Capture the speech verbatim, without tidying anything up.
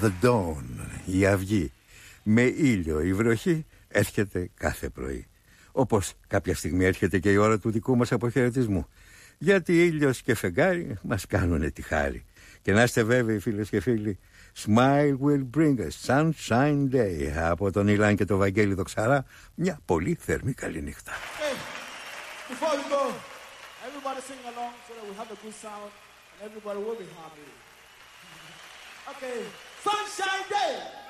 The Dawn, η αυγή. Με ήλιο η βροχή έρχεται κάθε πρωί. Όπως κάποια στιγμή έρχεται και η ώρα του δικού μας αποχαιρετισμού. Γιατί ήλιος και φεγγάρι μας κάνουνε τη χάρη. Και να είστε βέβαιοι φίλες και φίλοι, Smile will bring us sunshine day. Από τον Ηλάν και τον Βαγγέλη Δοξαρά, μια πολύ θερμή καλή νύχτα. Hey, before we go, everybody sing along so that we have a good sound and everybody will be happy. Okay, sunshine day.